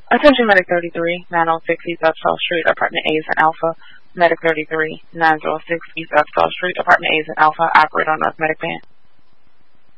Attention Medic 33, 906 East Upshaw Street, Apartment A is in Alpha. Medic 33, 906 East Upshaw Street, Apartment A is in Alpha. Operate on North Medic Band.